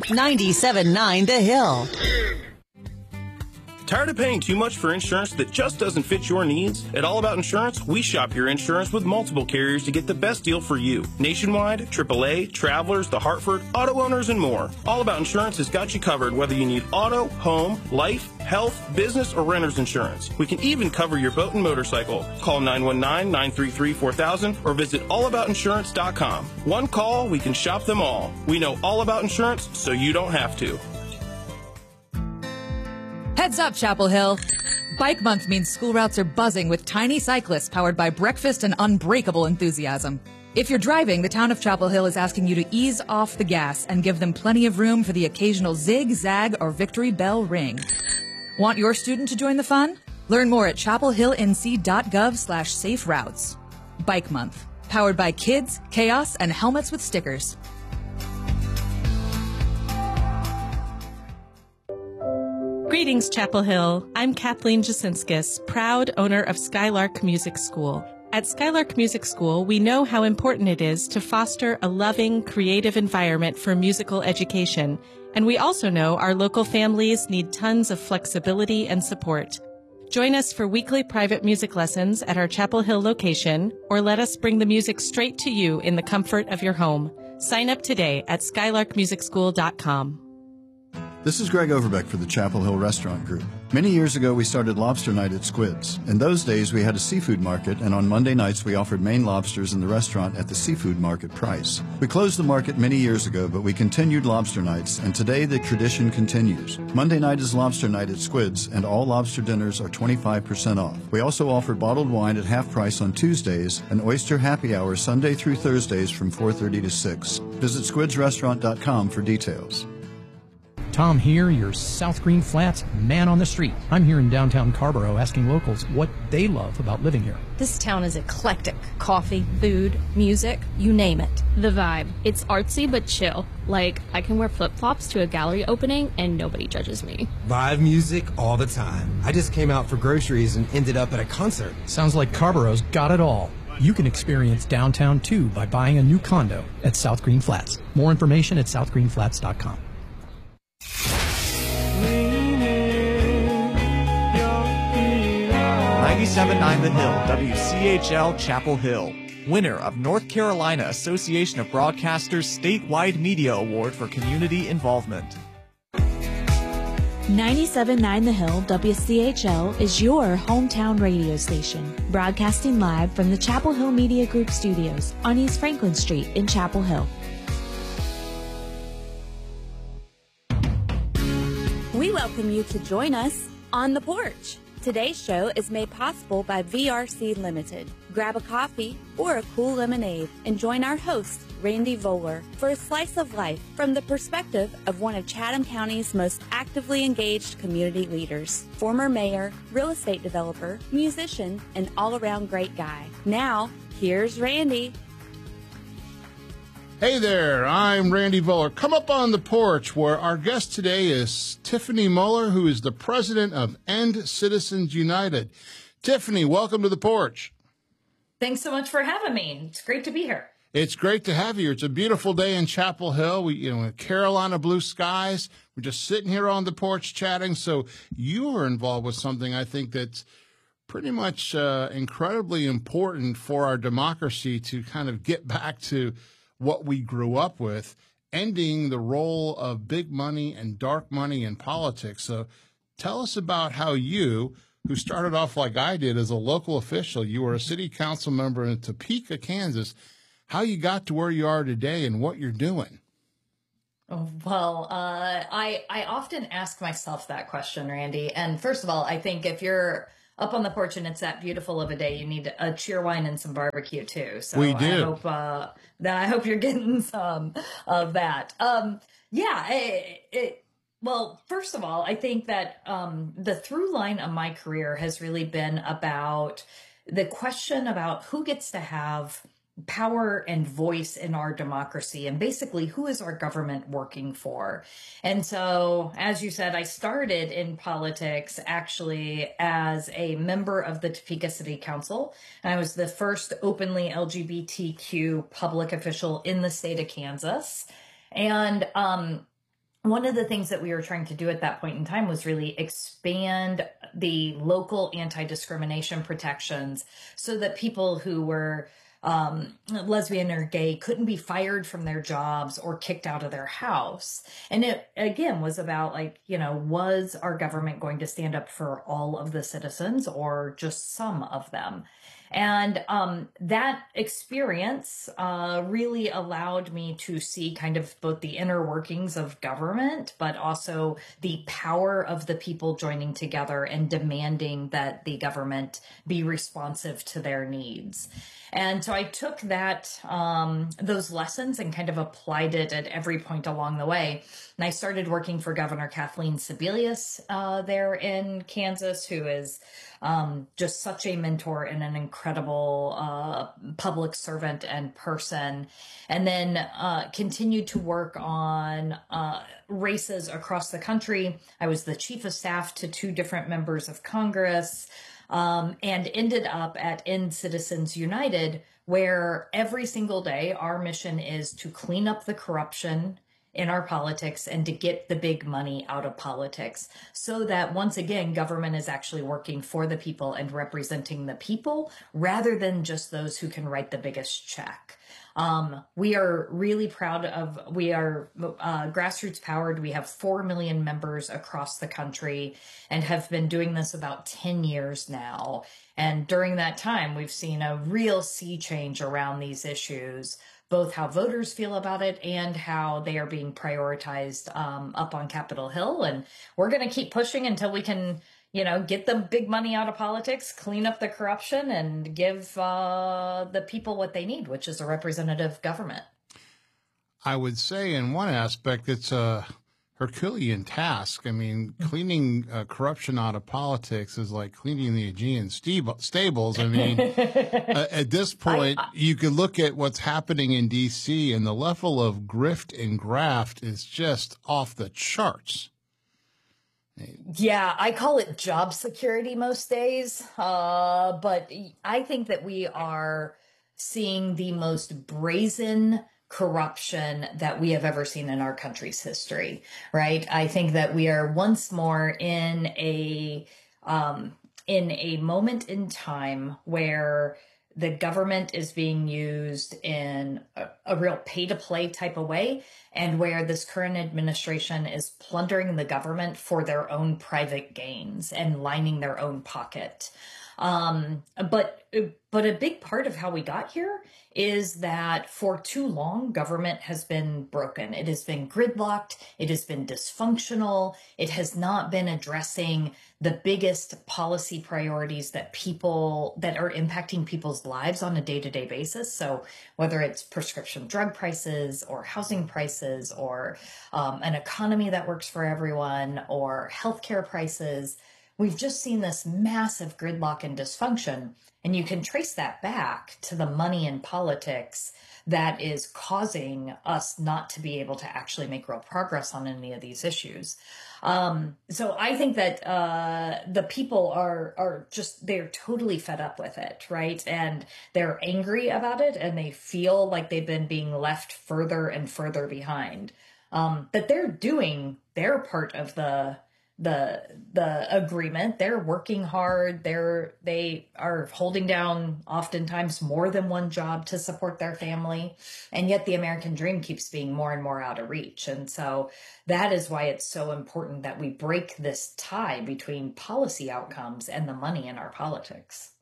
97.9 The Hill. Tired of paying too much for insurance that just doesn't fit your needs? At All About Insurance, we shop your insurance with multiple carriers to get the best deal for you. Nationwide, AAA, Travelers, The Hartford, auto owners, and more. All About Insurance has got you covered whether you need auto, home, life, health, business, or renter's insurance. We can even cover your boat and motorcycle. Call 919-933-4000 or visit allaboutinsurance.com. One call, we can shop them all. We know all about insurance, so you don't have to. Heads up, Chapel Hill. Bike Month means school routes are buzzing with tiny cyclists powered by breakfast and unbreakable enthusiasm. If you're driving, the town of Chapel Hill is asking you to ease off the gas and give them plenty of room for the occasional zig, zag, or victory bell ring. Want your student to join the fun? Learn more at chapelhillnc.gov/safe routes. Bike Month, powered by kids, chaos, and helmets with stickers. Greetings, Chapel Hill. I'm Kathleen Jasinskis, proud owner of Skylark Music School. At Skylark Music School, we know how important it is to foster a loving, creative environment for musical education, and we also know our local families need tons of flexibility and support. Join us for weekly private music lessons at our Chapel Hill location, or let us bring the music straight to you in the comfort of your home. Sign up today at skylarkmusicschool.com. This is Greg Overbeck for the Chapel Hill Restaurant Group. Many years ago, we started Lobster Night at Squids. In those days, we had a seafood market, and on Monday nights, we offered Maine lobsters in the restaurant at the seafood market price. We closed the market many years ago, but we continued Lobster Nights, and today the tradition continues. Monday night is Lobster Night at Squids, and all lobster dinners are 25% off. We also offer bottled wine at half price on Tuesdays and oyster happy hour Sunday through Thursdays from 4:30 to 6. Visit squidsrestaurant.com for details. Tom here, your South Green Flats man on the street. I'm here in downtown Carrboro asking locals what they love about living here. This town is eclectic. Coffee, food, music, you name it. The vibe. It's artsy but chill. Like, I can wear flip-flops to a gallery opening and nobody judges me. Live music all the time. I just came out for groceries and ended up at a concert. Sounds like Carboro's got it all. You can experience downtown too by buying a new condo at South Green Flats. More information at southgreenflats.com. 97.9 The Hill, WCHL Chapel Hill. Winner of North Carolina Association of Broadcasters Statewide Media Award for Community Involvement. 97.9 The Hill, WCHL is your hometown radio station, broadcasting live from the Chapel Hill Media Group studios on East Franklin Street in Chapel Hill. We welcome you to join us on the porch. Today's show is made possible by VRC Limited. Grab a coffee or a cool lemonade and join our host, Randy Voller, for a slice of life from the perspective of one of Chatham County's most actively engaged community leaders, former mayor, real estate developer, musician, and all-around great guy. Now, here's Randy. Hey there, I'm Randy Voller. Come up on the porch where our guest today is Tiffany Muller, who is the president of End Citizens United. Tiffany, welcome to the porch. Thanks so much for having me. It's great to be here. It's great to have you. It's a beautiful day in Chapel Hill. We, Carolina blue skies. We're just sitting here on the porch chatting. So you are involved with something I think that's pretty much incredibly important for our democracy to kind of get back to what we grew up with, ending the role of big money and dark money in politics. So tell us about how you, who started off like I did as a local official, you were a city council member in Topeka, Kansas, how you got to where you are today and what you're doing. Well, I often ask myself that question, Randy. And first of all, I think if you're up on the porch and it's that beautiful of a day, you need a cheer wine and some barbecue too. So we do. I hope you're getting some of that. Well, first of all, I think that the through line of my career has really been about the question about who gets to have power and voice in our democracy, and basically who is our government working for. And so, as you said, I started in politics actually as a member of the Topeka City Council. I was the first openly LGBTQ public official in the state of Kansas. And one of the things that we were trying to do at that point in time was really expand the local anti-discrimination protections so that people who were lesbian or gay couldn't be fired from their jobs or kicked out of their house. And it, again, was about was our government going to stand up for all of the citizens or just some of them? And that experience really allowed me to see kind of both the inner workings of government, but also the power of the people joining together and demanding that the government be responsive to their needs. And so I took those lessons and kind of applied it at every point along the way. And I started working for Governor Kathleen Sebelius there in Kansas, who is just such a mentor and an incredible public servant and person. And then continued to work on races across the country. I was the chief of staff to 2 different members of Congress. And ended up at End Citizens United, where every single day our mission is to clean up the corruption in our politics and to get the big money out of politics so that once again, government is actually working for the people and representing the people rather than just those who can write the biggest check. We are really proud of, we are grassroots powered. We have 4 million members across the country and have been doing this about 10 years now. And during that time, we've seen a real sea change around these issues, both how voters feel about it and how they are being prioritized up on Capitol Hill. And we're going to keep pushing until we can get the big money out of politics, clean up the corruption, and give the people what they need, which is a representative government. I would say in one aspect, it's a Herculean task. I mean, cleaning corruption out of politics is like cleaning the Aegean stables. I mean, at this point, you could look at what's happening in D.C. and the level of grift and graft is just off the charts. Yeah, I call it job security most days. But I think that we are seeing the most brazen corruption that we have ever seen in our country's history, right? I think that we are once more in a moment in time where the government is being used in a real pay-to-play type of way, and where this current administration is plundering the government for their own private gains and lining their own pocket. But a big part of how we got here is that for too long, government has been broken. It has been gridlocked. It has been dysfunctional. It has not been addressing the biggest policy priorities that are impacting people's lives on a day-to-day basis. So whether it's prescription drug prices or housing prices or an economy that works for everyone or healthcare prices, we've just seen this massive gridlock and dysfunction. And you can trace that back to the money in politics that is causing us not to be able to actually make real progress on any of these issues. So I think that the people are just, they're totally fed up with it, right? And they're angry about it, and they feel like they've been being left further and further behind. But they're doing their part of the agreement. They're working hard. They are holding down oftentimes more than one job to support their family. And yet the American dream keeps being more and more out of reach. And so that is why it's so important that we break this tie between policy outcomes and the money in our politics.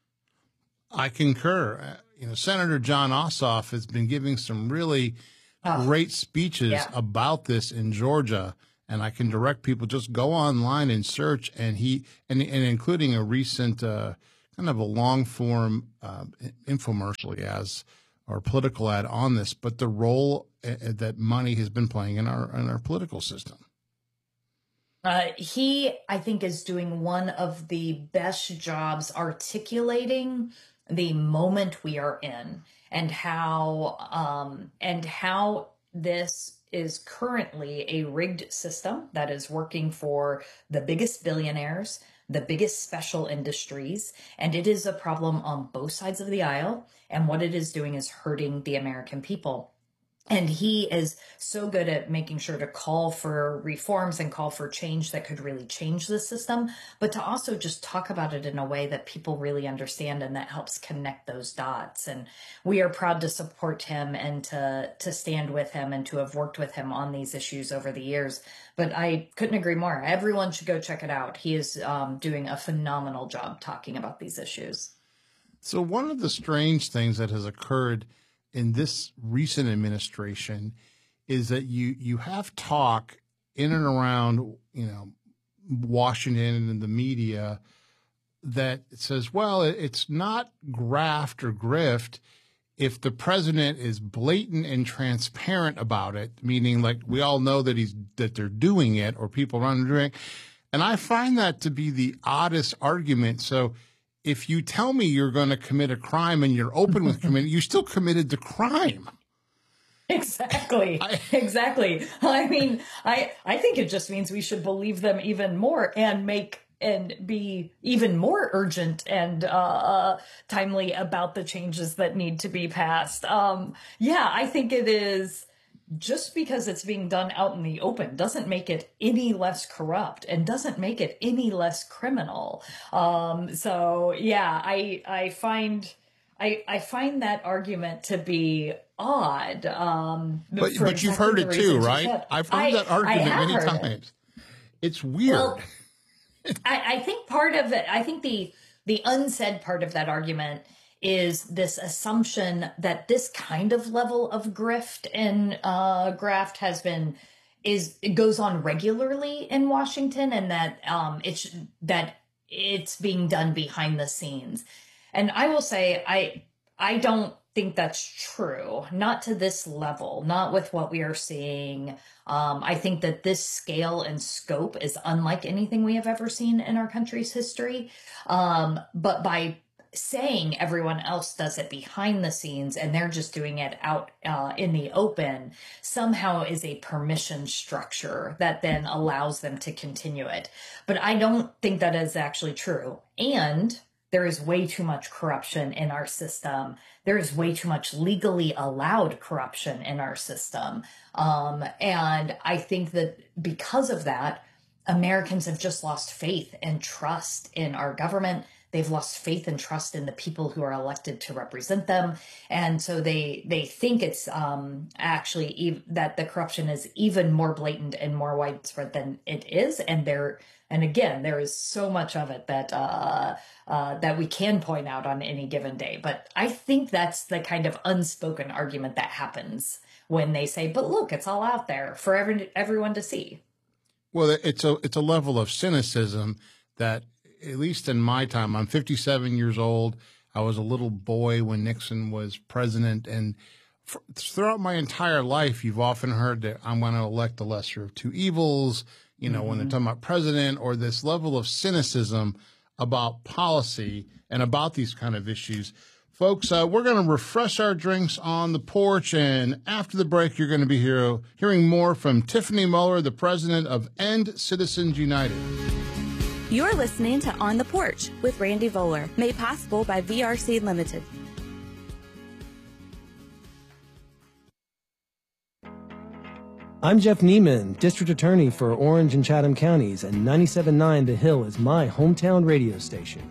I concur. Senator Jon Ossoff has been giving some really great speeches about this in Georgia. And I can direct people, just go online and search, and including a recent kind of a long form infomercial or political ad on this, but the role that money has been playing in our political system. He, I think, is doing one of the best jobs articulating the moment we are in, and how this is currently a rigged system that is working for the biggest billionaires, the biggest special industries, and it is a problem on both sides of the aisle. And what it is doing is hurting the American people. And he is so good at making sure to call for reforms and call for change that could really change the system, but to also just talk about it in a way that people really understand and that helps connect those dots. And we are proud to support him and to stand with him and to have worked with him on these issues over the years. But I couldn't agree more. Everyone should go check it out. He is doing a phenomenal job talking about these issues. So one of the strange things that has occurred in this recent administration is that you have talk in and around, Washington and the media that says, well, it's not graft or grift if the president is blatant and transparent about it, meaning like we all know that they're doing it or people around doing it. And I find that to be the oddest argument. So if you tell me you're going to commit a crime and you're open with committing, you still committed the crime. Exactly. Exactly. I mean, I think it just means we should believe them even more and be even more urgent and timely about the changes that need to be passed. I think it is. Just because it's being done out in the open doesn't make it any less corrupt and doesn't make it any less criminal. I find that argument to be odd. But you've heard it too, right? I've heard that argument many times. It's weird. Well, I think part of it, I think the unsaid part of that argument is this assumption that this kind of level of grift and graft it goes on regularly in Washington, and that it's being done behind the scenes. And I will say, I don't think that's true. Not to this level, not with what we are seeing. I think that this scale and scope is unlike anything we have ever seen in our country's history. But by saying everyone else does it behind the scenes and they're just doing it out in the open somehow is a permission structure that then allows them to continue it. But I don't think that is actually true. And there is way too much corruption in our system. There is way too much legally allowed corruption in our system. And I think that because of that, Americans have just lost faith and trust in our government. They've lost faith and trust in the people who are elected to represent them. And so they think it's actually that the corruption is even more blatant and more widespread than it is. And again, there is so much of it that that we can point out on any given day. But I think that's the kind of unspoken argument that happens when they say, but look, it's all out there for everyone to see. Well, it's a level of cynicism that, at least in my time, I'm 57 years old. I was a little boy when Nixon was president. And throughout my entire life, you've often heard that I'm going to elect the lesser of two evils, when they're talking about president, or this level of cynicism about policy and about these kind of issues. Folks, we're going to refresh our drinks on the porch. And after the break, you're going to be hearing more from Tiffany Muller, the president of End Citizens United. You're listening to On the Porch with Randy Voller, made possible by VRC Limited. I'm Jeff Neiman, District Attorney for Orange and Chatham Counties, and 97.9 The Hill is my hometown radio station.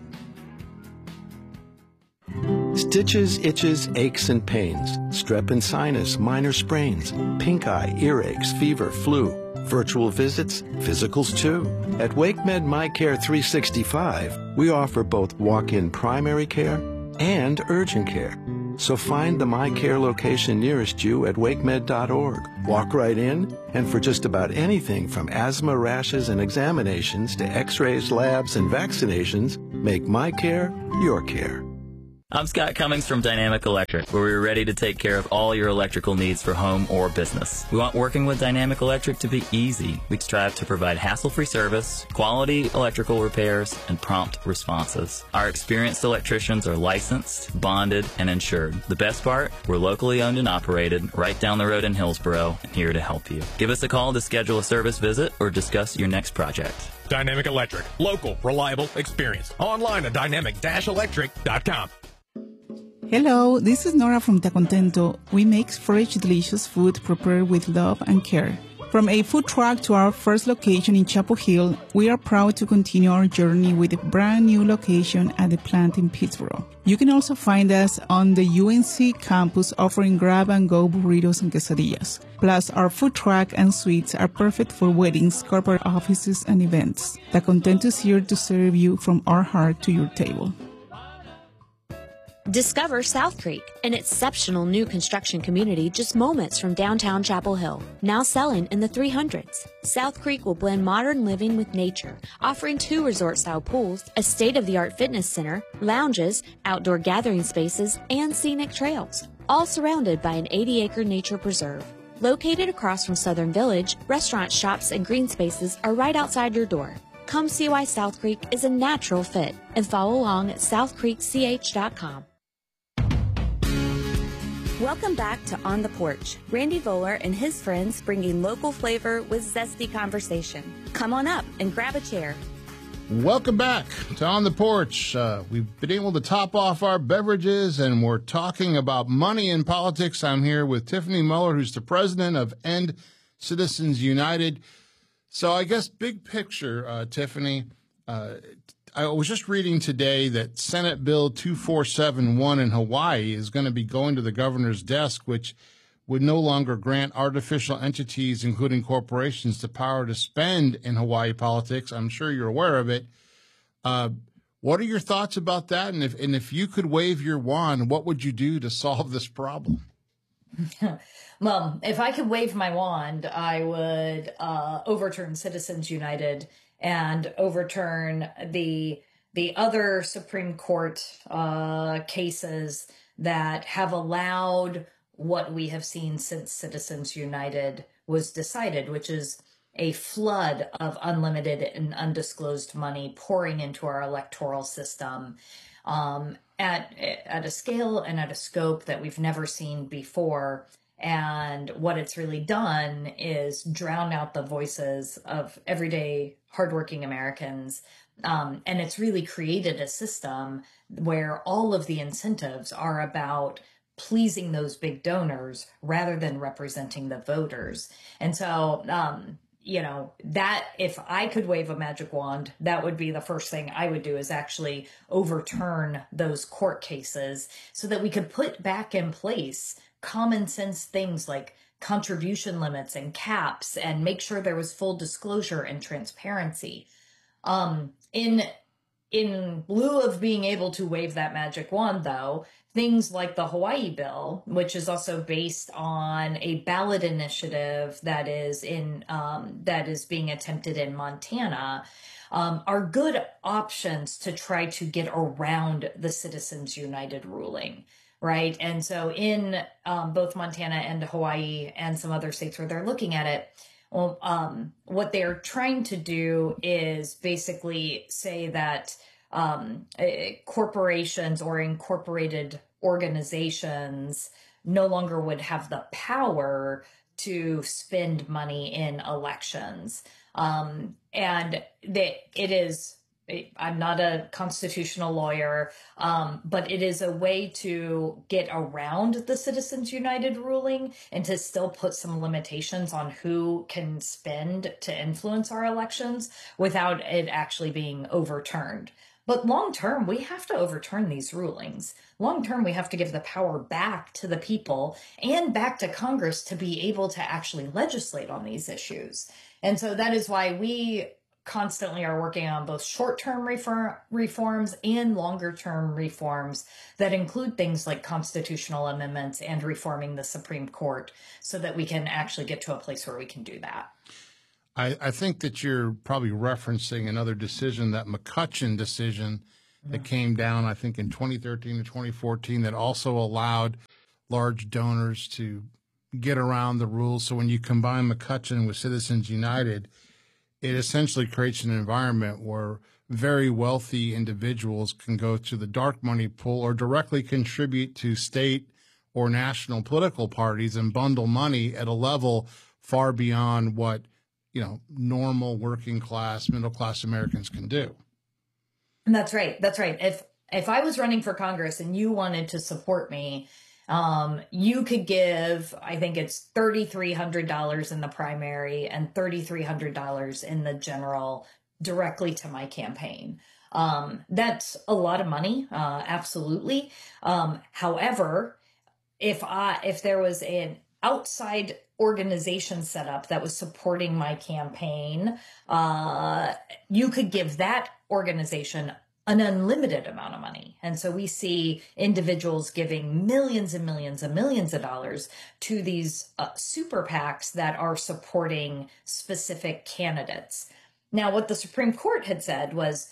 Stitches, itches, aches, and pains, strep and sinus, minor sprains, pink eye, earaches, fever, flu, virtual visits, physicals too. At WakeMed MyCare 365, we offer both walk-in primary care and urgent care. So find the MyCare location nearest you at wakemed.org. Walk right in, and for just about anything from asthma, rashes, and examinations to x-rays, labs, and vaccinations, make MyCare your care. I'm Scott Cummings from Dynamic Electric, where we're ready to take care of all your electrical needs for home or business. We want working with Dynamic Electric to be easy. We strive to provide hassle-free service, quality electrical repairs, and prompt responses. Our experienced electricians are licensed, bonded, and insured. The best part, we're locally owned and operated, right down the road in Hillsboro, and here to help you. Give us a call to schedule a service visit or discuss your next project. Dynamic Electric. Local, reliable, experienced. Online at dynamic-electric.com. Hello, this is Nora from Tacontento. We make fresh, delicious food prepared with love and care. From a food truck to our first location in Chapel Hill, we are proud to continue our journey with a brand new location at the plant in Pittsboro. You can also find us on the UNC campus offering grab-and-go burritos and quesadillas. Plus, our food truck and suites are perfect for weddings, corporate offices, and events. Tacontento is here to serve you from our heart to your table. Discover South Creek, an exceptional new construction community just moments from downtown Chapel Hill, now selling in the 300s. South Creek will blend modern living with nature, offering 2 resort-style pools, a state-of-the-art fitness center, lounges, outdoor gathering spaces, and scenic trails, all surrounded by an 80-acre nature preserve. Located across from Southern Village, restaurants, shops, and green spaces are right outside your door. Come see why South Creek is a natural fit and follow along at southcreekch.com. Welcome back to On the Porch. Randy Voller and his friends bringing local flavor with zesty conversation. Come on up and grab a chair. Welcome back to On the Porch. We've been able to top off our beverages, and we're talking about money in politics. I'm here with Tiffany Muller, who's the president of End Citizens United. So I guess big picture, Tiffany, I was just reading today that Senate Bill 2471 in Hawaii is going to be going to the governor's desk, which would no longer grant artificial entities, including corporations, the power to spend in Hawaii politics. I'm sure you're aware of it. What are your thoughts about that? And if you could wave your wand, what would you do to solve this problem? Well, if I could wave my wand, I would overturn Citizens United and overturn the other Supreme Court cases that have allowed what we have seen since Citizens United was decided, which is a flood of unlimited and undisclosed money pouring into our electoral system at a scale and at a scope that we've never seen before. And what it's really done is drown out the voices of everyday hardworking Americans. And it's really created a system where all of the incentives are about pleasing those big donors rather than representing the voters. And so, that if I could wave a magic wand, that would be the first thing I would do, is actually overturn those court cases so that we could put back in place common sense things like contribution limits and caps, and make sure there was full disclosure and transparency. In lieu of being able to wave that magic wand, though, things like the Hawaii bill, which is also based on a ballot initiative that is being attempted in Montana, are good options to try to get around the Citizens United ruling. Right. And so in both Montana and Hawaii and some other states where they're looking at it, what they're trying to do is basically say that corporations or incorporated organizations no longer would have the power to spend money in elections. And I'm not a constitutional lawyer, but it is a way to get around the Citizens United ruling and to still put some limitations on who can spend to influence our elections without it actually being overturned. But long term, we have to overturn these rulings. Long term, we have to give the power back to the people and back to Congress to be able to actually legislate on these issues. And so that is why we constantly are working on both short-term reforms and longer-term reforms that include things like constitutional amendments and reforming the Supreme Court so that we can actually get to a place where we can do that. I think that you're probably referencing another decision, that McCutcheon decision that came down, I think, in 2013 to 2014, that also allowed large donors to get around the rules. So when you combine McCutcheon with Citizens United, it essentially creates an environment where very wealthy individuals can go to the dark money pool or directly contribute to state or national political parties and bundle money at a level far beyond what, normal working class, middle class Americans can do. And that's right. That's right. if I was running for Congress and you wanted to support me, you could give, I think it's $3,300 in the primary and $3,300 in the general directly to my campaign. That's a lot of money, absolutely. However, if there was an outside organization set up that was supporting my campaign, you could give that organization an unlimited amount of money. And so we see individuals giving millions and millions and millions of dollars to these super PACs that are supporting specific candidates. Now, what the Supreme Court had said was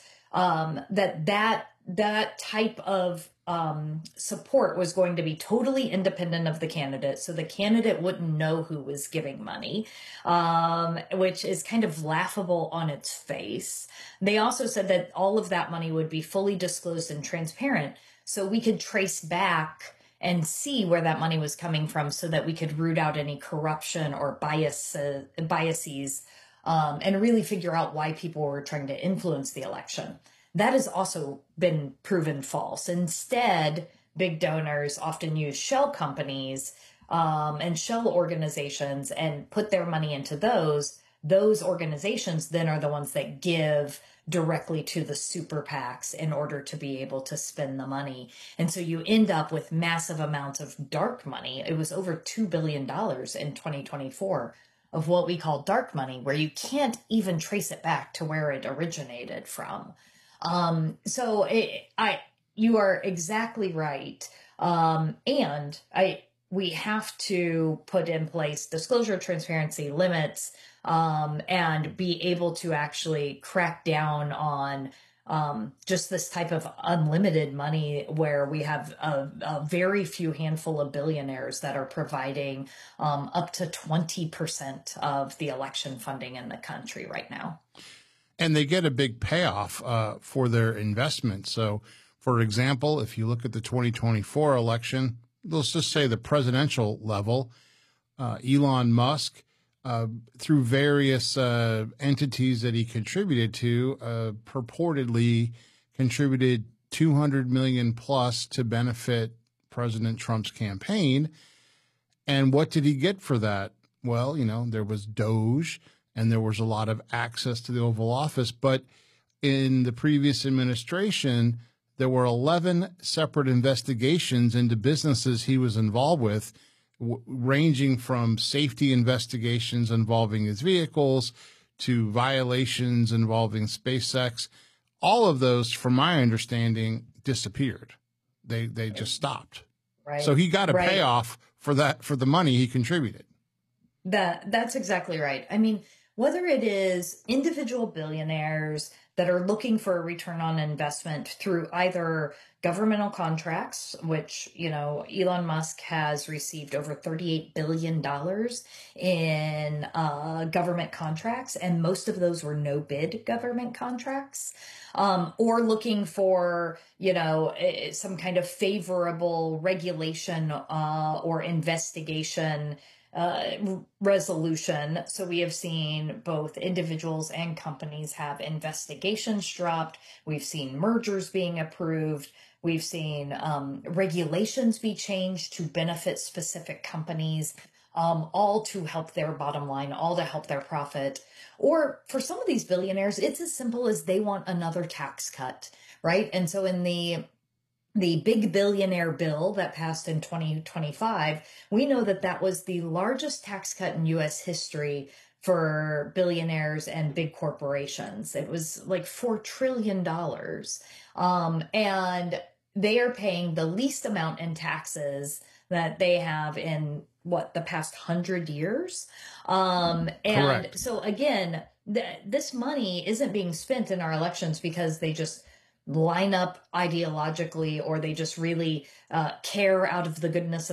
that type of support was going to be totally independent of the candidate. So the candidate wouldn't know who was giving money, which is kind of laughable on its face. They also said that all of that money would be fully disclosed and transparent, so we could trace back and see where that money was coming from so that we could root out any corruption or biases and really figure out why people were trying to influence the election. That has also been proven false. Instead, big donors often use shell companies and shell organizations and put their money into those. Those organizations then are the ones that give directly to the super PACs in order to be able to spend the money. And so you end up with massive amounts of dark money. It was over $2 billion in 2024 of what we call dark money, where you can't even trace it back to where it originated from. You are exactly right. We have to put in place disclosure, transparency limits, and be able to actually crack down on just this type of unlimited money where we have a very few handful of billionaires that are providing up to 20% of the election funding in the country right now. And they get a big payoff for their investment. So, for example, if you look at the 2024 election, let's just say the presidential level, Elon Musk, through various entities that he contributed to, purportedly contributed $200 million plus to benefit President Trump's campaign. And what did he get for that? Well, there was Doge, and there was a lot of access to the Oval Office. But in the previous administration, there were 11 separate investigations into businesses he was involved with, ranging from safety investigations involving his vehicles to violations involving SpaceX. All of those, from my understanding, disappeared. They just stopped. Right. So he got a payoff for the money he contributed. That's exactly right. I mean, whether it is individual billionaires that are looking for a return on investment through either governmental contracts, which, Elon Musk has received over $38 billion in government contracts, and most of those were no-bid government contracts, or looking for, some kind of favorable regulation or investigation resolution. So we have seen both individuals and companies have investigations dropped. We've seen mergers being approved. We've seen regulations be changed to benefit specific companies, all to help their bottom line, all to help their profit. Or for some of these billionaires, it's as simple as they want another tax cut, right? And so in the big billionaire bill that passed in 2025, we know that was the largest tax cut in U.S. history for billionaires and big corporations. It was like $4 trillion. And they are paying the least amount in taxes that they have in the past 100 years. And so again, this money isn't being spent in our elections because they just line up ideologically or they just really care out of the goodness of